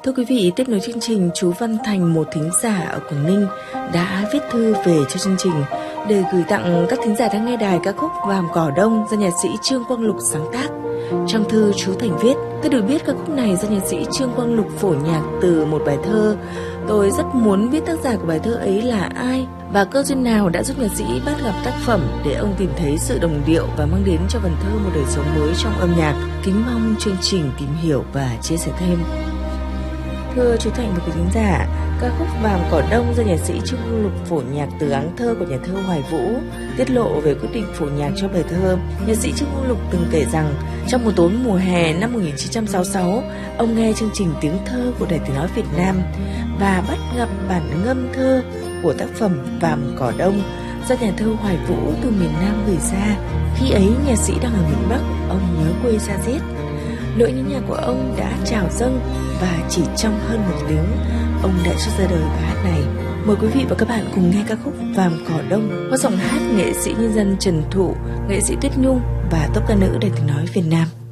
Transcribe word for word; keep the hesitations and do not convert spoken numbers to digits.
Thưa quý vị, tiếp nối chương trình, chú Văn Thành, một thính giả ở Quảng Ninh, đã viết thư về cho chương trình để gửi tặng các thính giả đang nghe đài ca khúc Vàm Cỏ Đông do nhạc sĩ Trương Quang Lục sáng tác. Trong thư, chú Thành viết: tôi được biết ca khúc này do nhạc sĩ Trương Quang Lục phổ nhạc từ một bài thơ. Tôi rất muốn biết tác giả của bài thơ ấy là ai và cơ duyên nào đã giúp nhạc sĩ bắt gặp tác phẩm để ông tìm thấy sự đồng điệu và mang đến cho vần thơ một đời sống mới trong âm nhạc. Kính mong chương trình tìm hiểu và chia sẻ thêm. Thưa chú Thành và quý thính giả, ca khúc Vàm Cỏ Đông do nhạc sĩ Trương Quang Lục phổ nhạc từ áng thơ của nhà thơ Hoài Vũ tiết lộ về quyết định phổ nhạc cho bài thơ. Nhạc sĩ Trương Quang Lục từng kể rằng trong một tối mùa hè năm một nghìn chín trăm sáu mươi sáu, ông nghe chương trình Tiếng Thơ của Đài Tiếng Nói Việt Nam và bắt gặp bản ngâm thơ của tác phẩm Vàm Cỏ Đông do nhà thơ Hoài Vũ từ miền Nam gửi ra. Khi ấy nhạc sĩ đang ở miền Bắc, ông nhớ quê ra diết. Nỗi nhớ nhà của ông đã trào dâng và chỉ trong hơn một tiếng, ông đã cho ra đời bài hát này. Mời quý vị và các bạn cùng nghe ca khúc Vàm Cỏ Đông qua giọng hát nghệ sĩ nhân dân Trần Thụ, nghệ sĩ Tuyết Nhung và tốp ca nữ Đài Tiếng Nói Việt Nam.